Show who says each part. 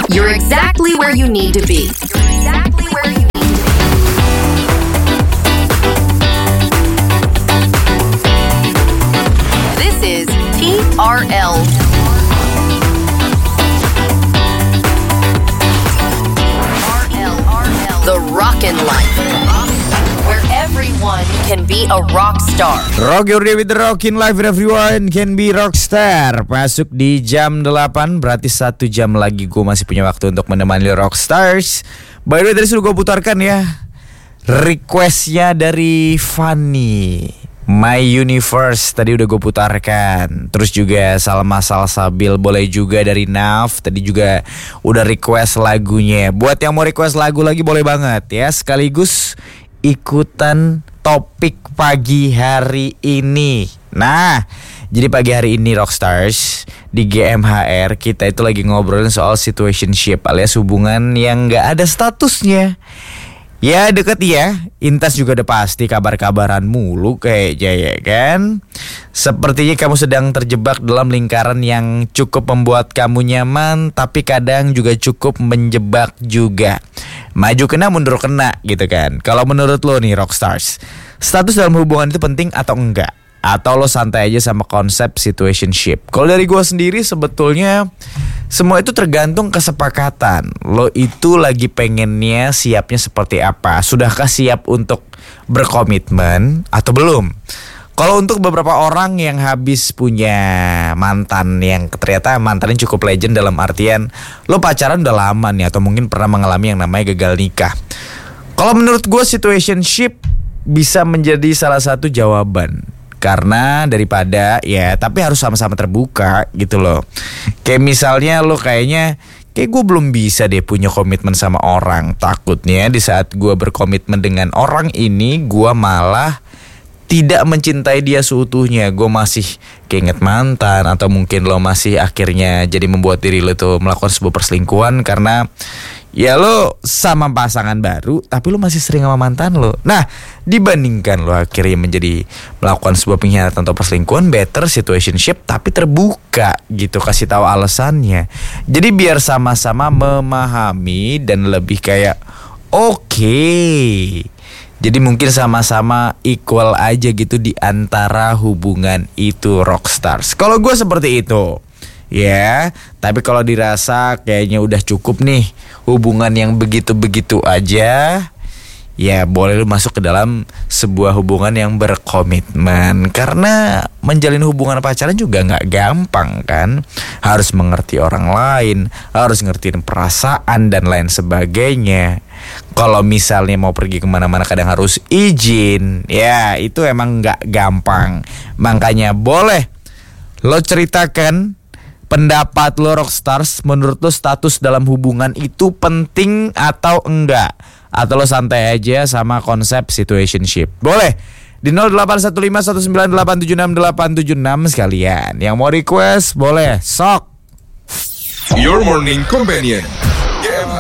Speaker 1: You're exactly where you need to be. This is TRL. The Rockin' Life, where everyone can be a rock star.
Speaker 2: Rock your day with the Rockin' Life, where everyone can be rockstar. Masuk di jam 8, berarti 1 jam lagi gue masih punya waktu untuk menemani Rockstars. By the way, tadi sudah gue putarkan ya requestnya dari Fanny, My Universe tadi udah gue putarkan. Terus juga Salma Salsabil boleh juga dari Naf. Tadi juga udah request lagunya. Buat yang mau request lagu lagi boleh banget ya. Sekaligus ikutan topik pagi hari ini. Nah, jadi pagi hari ini Rockstars di GMHR kita itu lagi ngobrolin soal situationship alias hubungan yang gak ada statusnya. Ya deket ya, Intas juga udah pasti kabar-kabaran mulu kayaknya ya kan. Sepertinya kamu sedang terjebak dalam lingkaran yang cukup membuat kamu nyaman, tapi kadang juga cukup menjebak juga. Maju kena mundur kena gitu kan. Kalau menurut lo nih Rockstars, status dalam hubungan itu penting atau enggak? Atau lo santai aja sama konsep situationship? Kalau dari gue sendiri sebetulnya semua itu tergantung kesepakatan. Lo itu lagi pengennya siapnya seperti apa? Sudahkah siap untuk berkomitmen atau belum? Kalau untuk beberapa orang yang habis punya mantan yang ternyata mantannya cukup legend, dalam artian lo pacaran udah lama nih, atau mungkin pernah mengalami yang namanya gagal nikah. Kalau menurut gue situationship bisa menjadi salah satu jawaban. Karena daripada ya, tapi harus sama-sama terbuka gitu loh. Kayak misalnya lo kayak gue belum bisa deh punya komitmen sama orang. Takutnya di saat gue berkomitmen dengan orang ini, gue malah tidak mencintai dia seutuhnya. Gue masih keinget mantan, atau mungkin lo masih akhirnya jadi membuat diri lo tuh melakukan sebuah perselingkuhan karena ya lo sama pasangan baru tapi lo masih sering sama mantan lo. Nah, dibandingkan lo akhirnya menjadi melakukan sebuah pengkhianatan atau perselingkuhan, better situationship tapi terbuka gitu, kasih tahu alasannya. Jadi biar sama-sama memahami dan lebih kayak oke. Jadi mungkin sama-sama equal aja gitu di antara hubungan itu Rockstars. Kalau gue seperti itu. Ya, tapi kalau dirasa kayaknya udah cukup nih hubungan yang begitu-begitu aja, ya boleh lu masuk ke dalam sebuah hubungan yang berkomitmen. Karena menjalin hubungan pacaran juga gak gampang kan. Harus mengerti orang lain, harus ngertiin perasaan dan lain sebagainya. Kalau misalnya mau pergi kemana-mana kadang harus izin. Ya itu emang gak gampang. Makanya boleh lo ceritakan pendapat lo Rockstars, menurut lo status dalam hubungan itu penting atau enggak? Atau lo santai aja sama konsep situationship? Boleh di 081519876876 sekalian. Yang mau request boleh sok.
Speaker 3: Your Morning Companion.